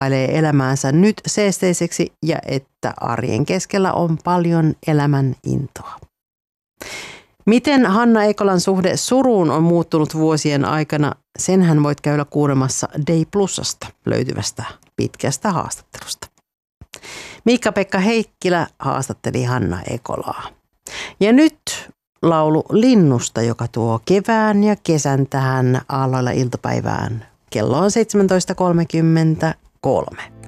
elämäänsä nyt seesteiseksi ja että arjen keskellä on paljon elämän intoa. Miten Hanna Ekolan suhde suruun on muuttunut vuosien aikana, senhän voit käydä kuulemassa Day Plusasta löytyvästä pitkästä haastattelusta. Miikka-Pekka Heikkilä haastatteli Hanna Ekolaa. Ja nyt laulu linnusta, joka tuo kevään ja kesän tähän Aalloilla iltapäivään. Kello on 17.33.